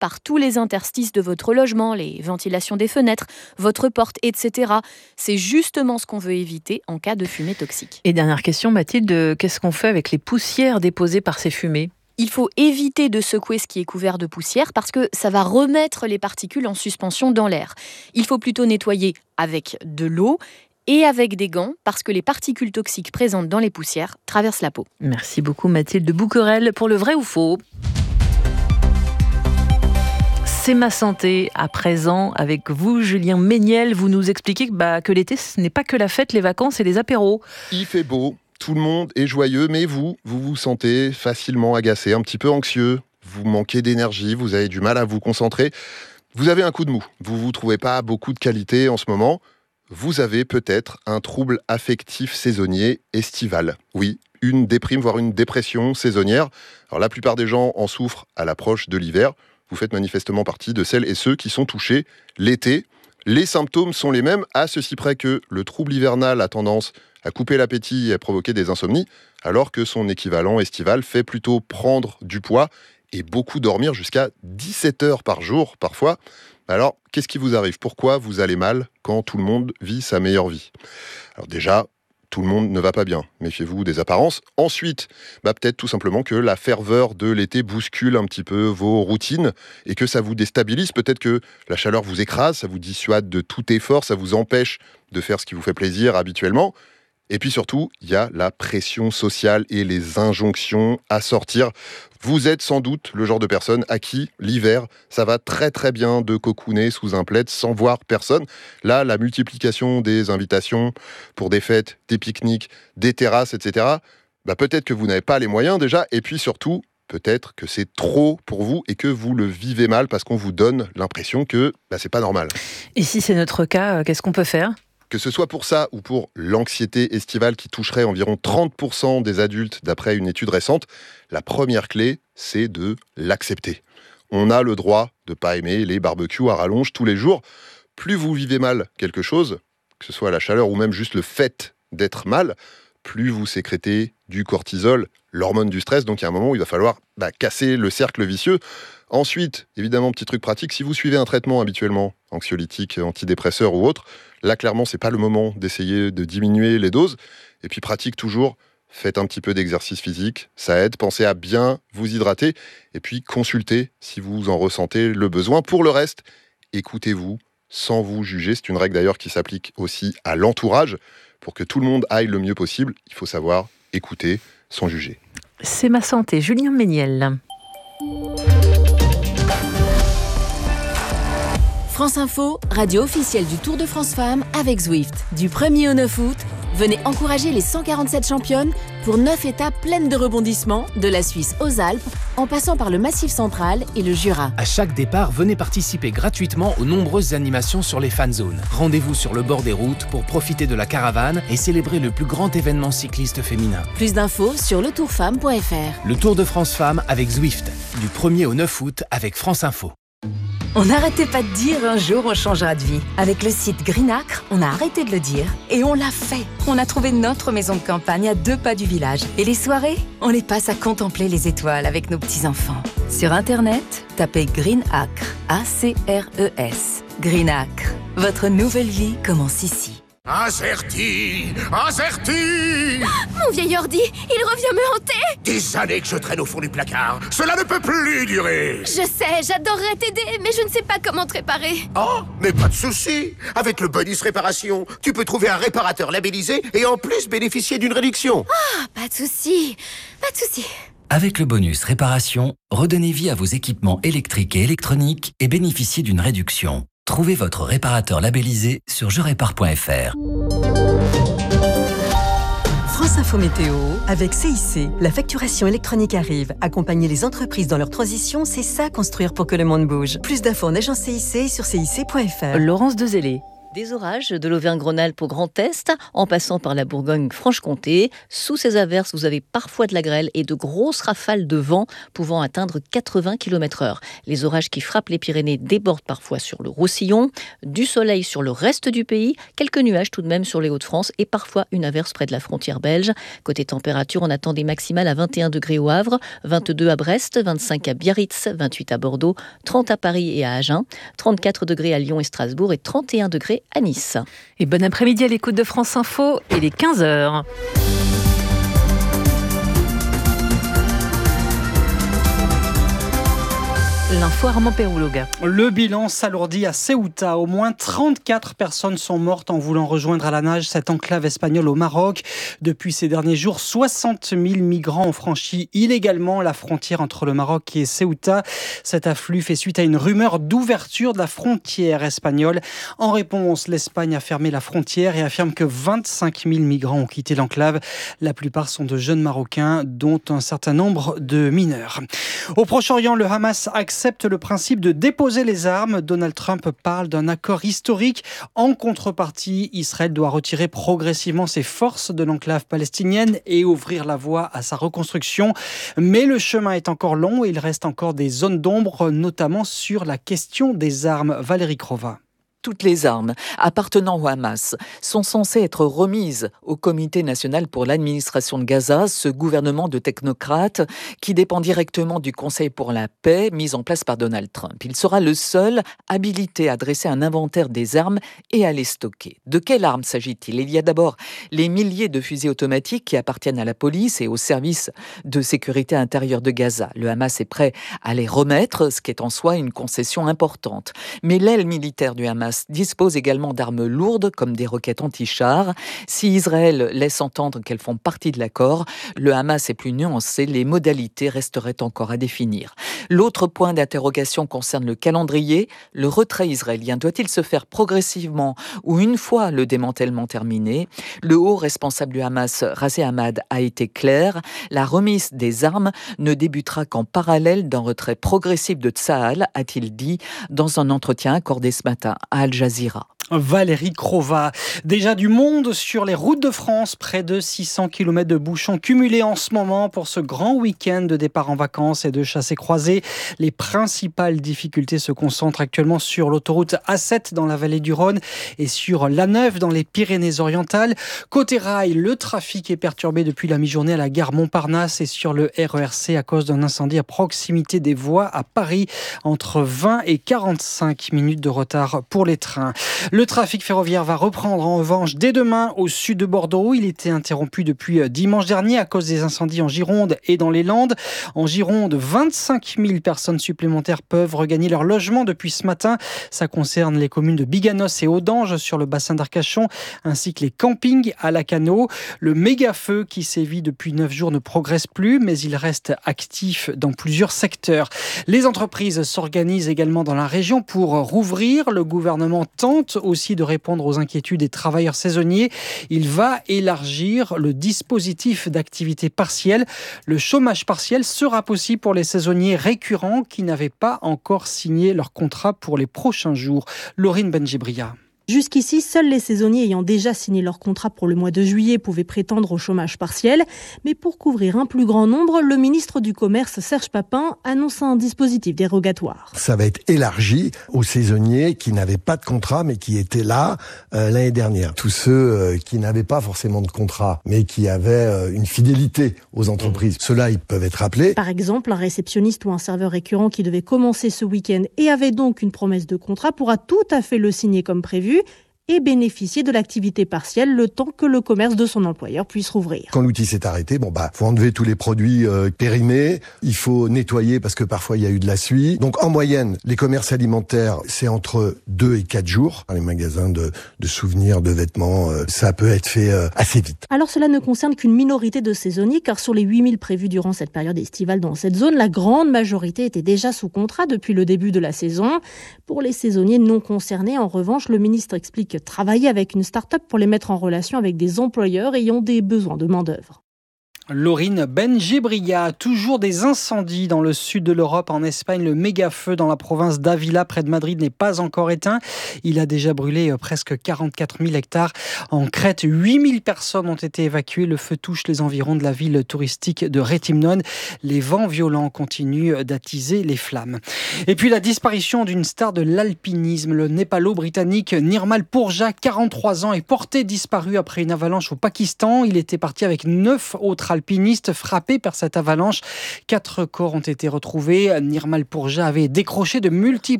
par tous les interstices de votre logement, les ventilations des fenêtres, votre porte, etc. C'est justement ce qu'on veut éviter en cas de fumée toxique. Et dernière question, Mathilde, qu'est-ce qu'on fait avec les poussières déposées par ces fumées ? Il faut éviter de secouer ce qui est couvert de poussière parce que ça va remettre les particules en suspension dans l'air. Il faut plutôt nettoyer avec de l'eau et avec des gants parce que les particules toxiques présentes dans les poussières traversent la peau. Merci beaucoup Mathilde Bouquerel pour le vrai ou faux. C'est ma santé à présent avec vous, Julien Méniel. Vous nous expliquez que l'été, ce n'est pas que la fête, les vacances et les apéros. Il fait beau, tout le monde est joyeux, mais vous vous sentez facilement agacé, un petit peu anxieux. Vous manquez d'énergie, vous avez du mal à vous concentrer. Vous avez un coup de mou, vous ne trouvez pas beaucoup de qualité en ce moment. Vous avez peut-être un trouble affectif saisonnier estival. Oui, une déprime, voire une dépression saisonnière. Alors la plupart des gens en souffrent à l'approche de l'hiver. Vous faites manifestement partie de celles et ceux qui sont touchés l'été. Les symptômes sont les mêmes, à ceci près que le trouble hivernal a tendance à couper l'appétit et à provoquer des insomnies, alors que son équivalent estival fait plutôt prendre du poids et beaucoup dormir jusqu'à 17 heures par jour parfois. Alors, qu'est-ce qui vous arrive ? Pourquoi vous allez mal quand tout le monde vit sa meilleure vie ? Alors déjà, tout le monde ne va pas bien. Méfiez-vous des apparences. Ensuite, peut-être tout simplement que la ferveur de l'été bouscule un petit peu vos routines et que ça vous déstabilise. Peut-être que la chaleur vous écrase, ça vous dissuade de tout effort, ça vous empêche de faire ce qui vous fait plaisir habituellement. Et puis surtout, il y a la pression sociale et les injonctions à sortir. Vous êtes sans doute le genre de personne à qui, l'hiver, ça va très très bien de cocooner sous un plaid sans voir personne. Là, la multiplication des invitations pour des fêtes, des pique-niques, des terrasses, etc., peut-être que vous n'avez pas les moyens déjà. Et puis surtout, peut-être que c'est trop pour vous et que vous le vivez mal parce qu'on vous donne l'impression que c'est pas normal. Et si c'est notre cas, qu'est-ce qu'on peut faire ? Que ce soit pour ça ou pour l'anxiété estivale qui toucherait environ 30% des adultes d'après une étude récente, la première clé, c'est de l'accepter. On a le droit de ne pas aimer les barbecues à rallonge tous les jours. Plus vous vivez mal quelque chose, que ce soit la chaleur ou même juste le fait d'être mal, plus vous sécrétez du cortisol, l'hormone du stress. Donc il y a un moment où il va falloir casser le cercle vicieux. Ensuite, évidemment, petit truc pratique, si vous suivez un traitement habituellement, anxiolytique, antidépresseur ou autre, là, clairement, c'est pas le moment d'essayer de diminuer les doses. Et puis, pratique toujours, faites un petit peu d'exercice physique, ça aide. Pensez à bien vous hydrater. Et puis, consultez si vous en ressentez le besoin. Pour le reste, écoutez-vous sans vous juger. C'est une règle d'ailleurs qui s'applique aussi à l'entourage. Pour que tout le monde aille le mieux possible, il faut savoir écouter sans juger. C'est ma santé, Julien Méniel. France Info, radio officielle du Tour de France Femmes avec Zwift. Du 1er au 9 août, venez encourager les 147 championnes pour 9 étapes pleines de rebondissements, de la Suisse aux Alpes, en passant par le Massif central et le Jura. À chaque départ, venez participer gratuitement aux nombreuses animations sur les fan zones. Rendez-vous sur le bord des routes pour profiter de la caravane et célébrer le plus grand événement cycliste féminin. Plus d'infos sur letourfemme.fr. Le Tour de France Femmes avec Zwift, du 1er au 9 août avec France Info. On n'arrêtait pas de dire un jour on changera de vie. Avec le site Greenacre, on a arrêté de le dire et on l'a fait. On a trouvé notre maison de campagne à 2 pas du village. Et les soirées, on les passe à contempler les étoiles avec nos petits-enfants. Sur Internet, tapez Greenacre, A-C-R-E-S. Greenacre, votre nouvelle vie commence ici. Incerti. Mon vieil ordi, il revient me hanter. Des années que je traîne au fond du placard. Cela ne peut plus durer. Je sais, j'adorerais t'aider, mais je ne sais pas comment te réparer. Oh, mais pas de souci. Avec le bonus réparation, tu peux trouver un réparateur labellisé et en plus bénéficier d'une réduction. Ah, pas de souci. Avec le bonus réparation, redonnez vie à vos équipements électriques et électroniques et bénéficiez d'une réduction. Trouvez votre réparateur labellisé sur jerépare.fr. France Info Météo avec CIC. La facturation électronique arrive. Accompagner les entreprises dans leur transition, c'est ça construire pour que le monde bouge. Plus d'infos en agence CIC et sur cic.fr. Laurence Dezellé. Des orages de l'Auvergne-Rhône-Alpes au Grand Est, en passant par la Bourgogne-Franche-Comté. Sous ces averses, vous avez parfois de la grêle et de grosses rafales de vent pouvant atteindre 80 km/h. Les orages qui frappent les Pyrénées débordent parfois sur le Roussillon. Du soleil sur le reste du pays, quelques nuages tout de même sur les Hauts-de-France et parfois une averse près de la frontière belge. Côté température, on attend des maximales à 21 degrés au Havre, 22 à Brest, 25 à Biarritz, 28 à Bordeaux, 30 à Paris et à Agen, 34 degrés à Lyon et Strasbourg et 31 degrés à Nice. Et bon après-midi à l'écoute de France Info, il est 15h. L'info Armand Pérouloga. Le bilan s'alourdit à Ceuta. Au moins 34 personnes sont mortes en voulant rejoindre à la nage cette enclave espagnole au Maroc. Depuis ces derniers jours, 60 000 migrants ont franchi illégalement la frontière entre le Maroc et Ceuta. Cet afflux fait suite à une rumeur d'ouverture de la frontière espagnole. En réponse, l'Espagne a fermé la frontière et affirme que 25 000 migrants ont quitté l'enclave. La plupart sont de jeunes Marocains, dont un certain nombre de mineurs. Au Proche-Orient, le Hamas accepte le principe de déposer les armes. Donald Trump parle d'un accord historique. En contrepartie, Israël doit retirer progressivement ses forces de l'enclave palestinienne et ouvrir la voie à sa reconstruction. Mais le chemin est encore long et il reste encore des zones d'ombre, notamment sur la question des armes. Valérie Crova. Toutes les armes appartenant au Hamas sont censées être remises au Comité national pour l'administration de Gaza, ce gouvernement de technocrates qui dépend directement du Conseil pour la paix mis en place par Donald Trump. Il sera le seul habilité à dresser un inventaire des armes et à les stocker. De quelles armes s'agit-il ? Il y a d'abord les milliers de fusils automatiques qui appartiennent à la police et aux services de sécurité intérieure de Gaza. Le Hamas est prêt à les remettre, ce qui est en soi une concession importante. Mais l'aile militaire du Hamas dispose également d'armes lourdes comme des roquettes anti-chars. Si Israël laisse entendre qu'elles font partie de l'accord, le Hamas est plus nuancé, les modalités resteraient encore à définir. L'autre point d'interrogation concerne le calendrier. Le retrait israélien doit-il se faire progressivement ou une fois le démantèlement terminé ? Le haut responsable du Hamas, Razi Ahmad, a été clair. La remise des armes ne débutera qu'en parallèle d'un retrait progressif de Tsahal, a-t-il dit dans un entretien accordé ce matin à Al Jazeera. Valérie Crova. Déjà du monde sur les routes de France, près de 600 km de bouchons cumulés en ce moment pour ce grand week-end de départ en vacances et de chassés-croisés. Les principales difficultés se concentrent actuellement sur l'autoroute A7 dans la vallée du Rhône et sur l'A9 dans les Pyrénées-Orientales. Côté rail, le trafic est perturbé depuis la mi-journée à la gare Montparnasse et sur le RERC à cause d'un incendie à proximité des voies à Paris, entre 20 et 45 minutes de retard pour les trains. Le trafic ferroviaire va reprendre en revanche dès demain au sud de Bordeaux. Il était interrompu depuis dimanche dernier à cause des incendies en Gironde et dans les Landes. En Gironde, 25 000 personnes supplémentaires peuvent regagner leur logement depuis ce matin. Ça concerne les communes de Biganos et Audange sur le bassin d'Arcachon, ainsi que les campings à Lacanau. Le méga-feu qui sévit depuis 9 jours ne progresse plus, mais il reste actif dans plusieurs secteurs. Les entreprises s'organisent également dans la région pour rouvrir. Le gouvernement tente aussi de répondre aux inquiétudes des travailleurs saisonniers. Il va élargir le dispositif d'activité partielle. Le chômage partiel sera possible pour les saisonniers récurrents qui n'avaient pas encore signé leur contrat pour les prochains jours. Laurine Benjibria. Jusqu'ici, seuls les saisonniers ayant déjà signé leur contrat pour le mois de juillet pouvaient prétendre au chômage partiel. Mais pour couvrir un plus grand nombre, le ministre du Commerce, Serge Papin, annonce un dispositif dérogatoire. Ça va être élargi aux saisonniers qui n'avaient pas de contrat mais qui étaient là l'année dernière. Tous ceux qui n'avaient pas forcément de contrat mais qui avaient une fidélité aux entreprises, ceux-là, ils peuvent être appelés. Par exemple, un réceptionniste ou un serveur récurrent qui devait commencer ce week-end et avait donc une promesse de contrat pourra tout à fait le signer comme prévu et bénéficier de l'activité partielle le temps que le commerce de son employeur puisse rouvrir. Quand l'outil s'est arrêté, faut enlever tous les produits périmés, il faut nettoyer parce que parfois il y a eu de la suie. Donc en moyenne, les commerces alimentaires, c'est entre 2 et 4 jours. Les magasins de souvenirs, de vêtements, ça peut être fait assez vite. Alors cela ne concerne qu'une minorité de saisonniers, car sur les 8000 prévus durant cette période estivale dans cette zone, la grande majorité était déjà sous contrat depuis le début de la saison. Pour les saisonniers non concernés, en revanche, le ministre explique travailler avec une start-up pour les mettre en relation avec des employeurs ayant des besoins de main-d'œuvre. Laurine Benjibria, toujours des incendies dans le sud de l'Europe. En Espagne, le méga-feu dans la province d'Ávila, près de Madrid, n'est pas encore éteint. Il a déjà brûlé presque 44 000 hectares. En Crète, 8 000 personnes ont été évacuées. Le feu touche les environs de la ville touristique de Rétimnon. Les vents violents continuent d'attiser les flammes. Et puis la disparition d'une star de l'alpinisme. Le népalo-britannique Nirmal Purja, 43 ans, est porté disparu après une avalanche au Pakistan. Il était parti avec 9 autres alpinistes frappés par cette avalanche. 4 corps ont été retrouvés. Nirmal Purja avait décroché de multiples